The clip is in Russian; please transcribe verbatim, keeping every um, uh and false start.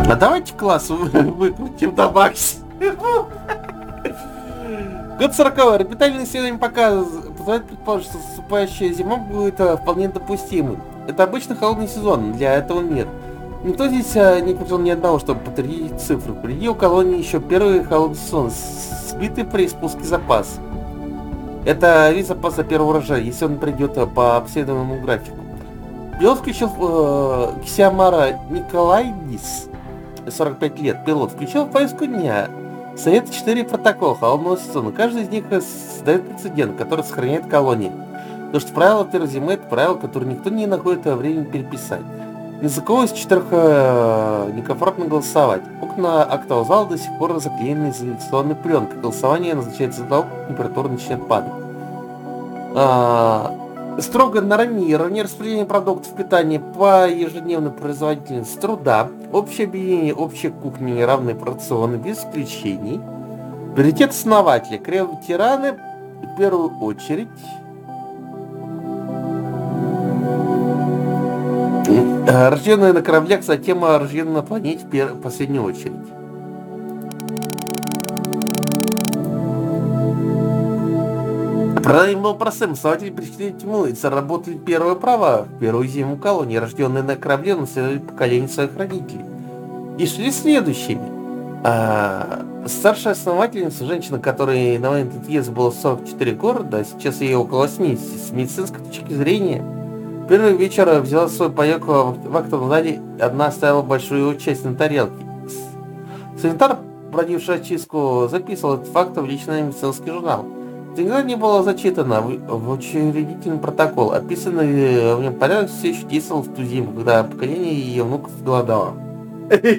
А давайте класс выкрутим до максимума. Год сороковой. Орбитальные исследования показывают, позволяют предположить, что наступающая зима будет а, вполне допустимой. Это обычно холодный сезон для этого мира. Никто здесь а, не придумал ни одного, чтобы подтвердить цифры. Впереди у колонии еще первый холодный сезон, сбитый при спуске запас. Это вид запаса первого урожая, если он придет а, по обследованному графику. Пилот включил э, Ксиомара Николайдис, сорок пять лет, пилот, включил в повестку дня Совета четыре протокола холодного сезона. Каждый из них создает прецедент, который сохраняет колонии. Потому что правило первой зимы — это правило, которое никто не находит времени переписать. Из-за кого из четырех э, некомфортно голосовать. Окна актового зала до сих пор заклеены изоляционной пленкой. Голосование назначается за того, как температура начнет падать. А, строго на раннее, раннее распределение продуктов питания по ежедневной производительности труда, общее объединение общей кухни и равные порционы без исключений, приоритет основателя, крем-ветераны в первую очередь, рожденные на кораблях, затем рожденные на планете в пер- последнюю очередь. Правильно был простым. Основатели пришли тьму и заработали первое право в первую зиму колонии, рожденные на корабле, наследовали поколение своих родителей. И шли следующими. А, старшая основательница, женщина, которой на момент отъезда было сорок четыре года, а сейчас ей около восьмидесяти, с медицинской точки зрения, первый вечер взяла свой паёк в актовом зале, одна оставила большую часть на тарелке. Санитар, проводивший очистку, записывал этот факт в личный медицинский журнал. Это никогда не было зачитано в, в учредительный протокол. Описанный в нем порядок все еще действовал в ту зиму, когда поколение ее внуков голодало.